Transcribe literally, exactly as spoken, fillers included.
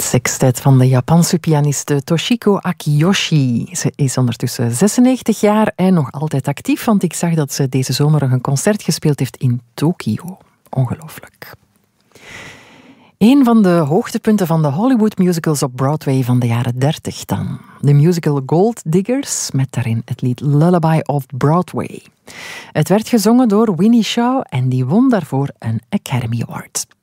Sextet van de Japanse pianiste Toshiko Akiyoshi. Ze is ondertussen zesennegentig jaar en nog altijd actief, want ik zag dat ze deze zomer nog een concert gespeeld heeft in Tokio. Ongelooflijk. Een van de hoogtepunten van de Hollywood musicals op Broadway van de jaren dertig dan. De musical Gold Diggers, met daarin het lied Lullaby of Broadway. Het werd gezongen door Winnie Shaw en die won daarvoor een Academy Award.